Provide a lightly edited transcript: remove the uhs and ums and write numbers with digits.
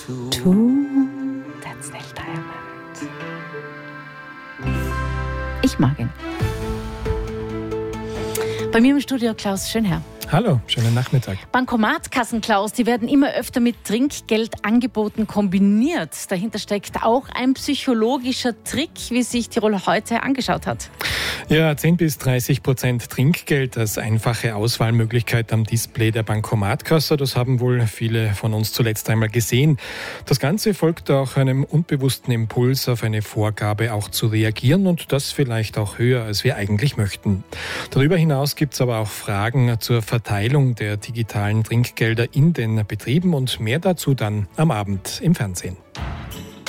That's Neil Diamond. Ich mag ihn. Bei mir im Studio Klaus Schönherr. Hallo, schönen Nachmittag. Bankomatkassen, Klaus, die werden immer öfter mit Trinkgeldangeboten kombiniert. Dahinter steckt auch ein psychologischer Trick, wie sich Tirol heute angeschaut hat. Ja, 10-30% Trinkgeld als einfache Auswahlmöglichkeit am Display der Bankomatkasse. Das haben wohl viele von uns zuletzt einmal gesehen. Das Ganze folgt auch einem unbewussten Impuls, auf eine Vorgabe auch zu reagieren und das vielleicht auch höher, als wir eigentlich möchten. Darüber hinaus gibt es aber auch Fragen zur Verteilung der digitalen Trinkgelder in den Betrieben und mehr dazu dann am Abend im Fernsehen.